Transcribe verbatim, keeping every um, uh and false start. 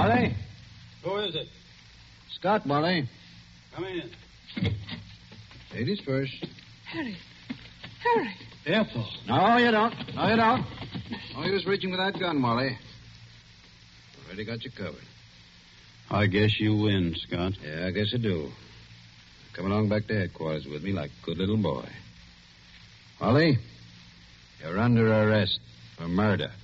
Wally? Who is it? Scott, Wally. Come in. Ladies first. Harry. Harry. Ethel. No, you don't. No, you don't. No use reaching for that gun, Wally. Already got you covered. I guess you win, Scott. Yeah, I guess I do. Come along back to headquarters with me like a good little boy. Wally, you're under arrest for murder.